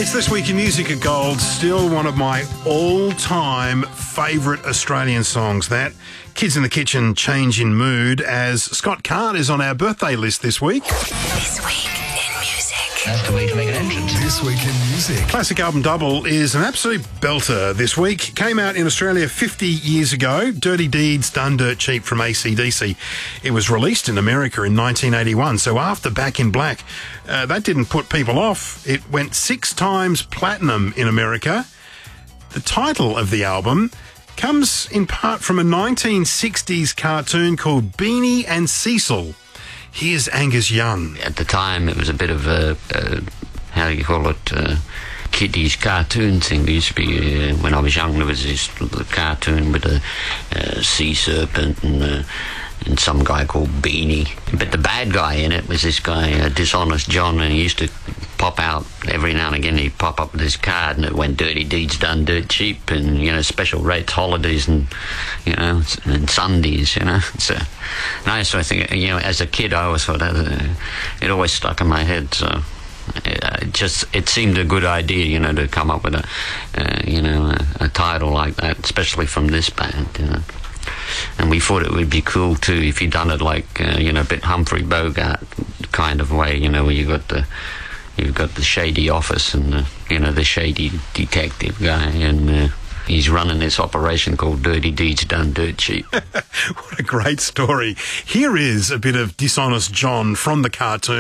It's This Week in Music at Gold, still one of my all-time favourite Australian songs, that Kids in the Kitchen, Change in Mood, as Scott Card is on our birthday list this week. This Week in Music. That's the way to make an entrance. This Week in Music. Classic Album Double is an absolute belter this week. Came out in Australia 50 years ago. Dirty Deeds Done Dirt Cheap from AC/DC. It was released in America in 1981. So after Back in Black, that didn't put people off. It went 6 times platinum in America. The title of the album comes in part from a 1960s cartoon called Beanie and Cecil. Here's Angus Young. At the time, it was a bit of a how do you call it, kiddies cartoon thing. There used to be, when I was young, there was this cartoon with a sea serpent and some guy called Beanie. But the bad guy in it was this guy, Dishonest John, and he used to pop out every now and again. He'd pop up with his card, and it went Dirty Deeds Done Dirt Cheap, and, special rates, holidays, and, and Sundays, So, and I also think, as a kid, I always thought it always stuck in my head, so it seemed a good idea, to come up with a title like that, especially from this band, And we thought it would be cool too if you'd done it like, a bit Humphrey Bogart kind of way, where you've got the shady office and the shady detective guy, and he's running this operation called Dirty Deeds Done Dirt Cheap. What a great story. Here is a bit of Dishonest John from the cartoon.